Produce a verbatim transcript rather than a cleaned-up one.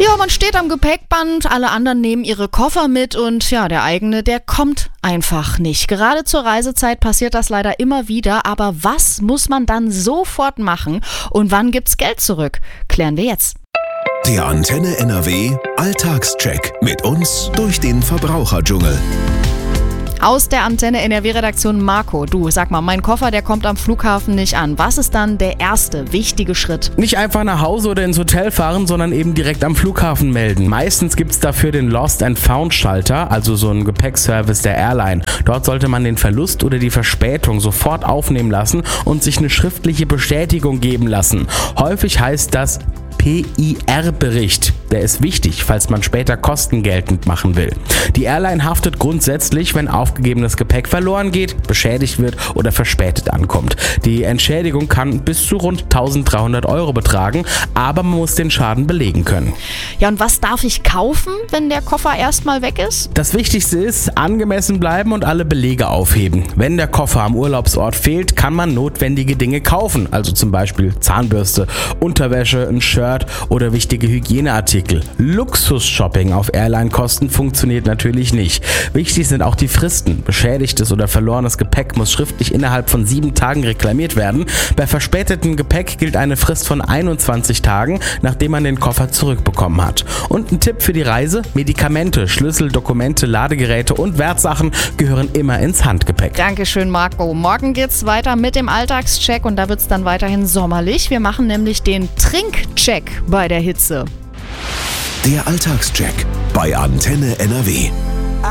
Ja, man steht am Gepäckband, alle anderen nehmen ihre Koffer mit und ja, der eigene, der kommt einfach nicht. Gerade zur Reisezeit passiert das leider immer wieder, aber was muss man dann sofort machen und wann gibt's Geld zurück? Klären wir jetzt. Der Antenne N R W Alltagscheck mit uns durch den Verbraucherdschungel. Aus der Antenne N R W-Redaktion Marco. Du, sag mal, mein Koffer, der kommt am Flughafen nicht an. Was ist dann der erste wichtige Schritt? Nicht einfach nach Hause oder ins Hotel fahren, sondern eben direkt am Flughafen melden. Meistens gibt's dafür den Lost and Found Schalter, also so einen Gepäckservice der Airline. Dort sollte man den Verlust oder die Verspätung sofort aufnehmen lassen und sich eine schriftliche Bestätigung geben lassen. Häufig heißt das P I R-Bericht. Der ist wichtig, falls man später Kosten geltend machen will. Die Airline haftet grundsätzlich, wenn aufgegebenes Gepäck verloren geht, beschädigt wird oder verspätet ankommt. Die Entschädigung kann bis zu rund eintausenddreihundert Euro betragen, aber man muss den Schaden belegen können. Ja, und was darf ich kaufen, wenn der Koffer erstmal weg ist? Das Wichtigste ist, angemessen bleiben und alle Belege aufheben. Wenn der Koffer am Urlaubsort fehlt, kann man notwendige Dinge kaufen, also zum Beispiel Zahnbürste, Unterwäsche, ein Shirt oder wichtige Hygieneartikel. Luxus-Shopping auf Airline-Kosten funktioniert natürlich nicht. Wichtig sind auch die Fristen. Beschädigtes oder verlorenes Gepäck muss schriftlich innerhalb von sieben Tagen reklamiert werden. Bei verspätetem Gepäck gilt eine Frist von einundzwanzig Tagen, nachdem man den Koffer zurückbekommen hat. Und ein Tipp für die Reise: Medikamente, Schlüssel, Dokumente, Ladegeräte und Wertsachen gehören immer ins Handgepäck. Dankeschön, Marco. Morgen geht's weiter mit dem Alltagscheck und da wird's dann weiterhin sommerlich. Wir machen nämlich den Trinkcheck bei der Hitze. Der Alltagscheck bei Antenne N R W.